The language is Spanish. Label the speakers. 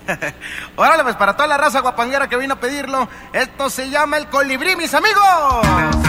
Speaker 1: Órale, pues para toda la raza guapanguera que vino a pedirlo, esto se llama El Colibrí, mis amigos.